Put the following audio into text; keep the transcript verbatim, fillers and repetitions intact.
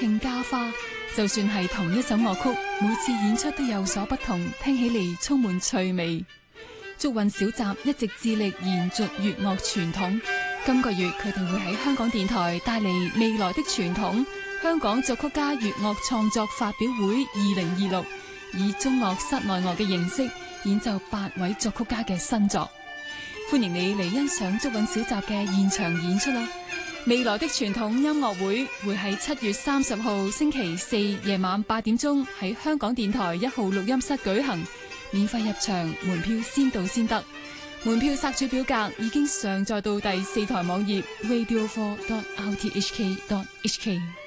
慶家花。就算係同一首樂曲，每次演出都有所不同，聽起嚟充滿趣味。祝韻小集一直致力延續粵樂傳統，今個月佢哋會喺香港電台帶嚟未來的傳統香港作曲家粵樂創作發表會二零二六，以中樂室內樂嘅形式演奏八位作曲家嘅新作。歡迎你嚟欣賞祝韻小集嘅現場演出啦！未來的傳統音樂會會喺七月三十號星期四夜晚八點鐘喺香港電台一號錄音室舉行，免費入場，門票先到先得。門票索取表格已經上載到第四台網頁 radio four dot r t h k dot h k。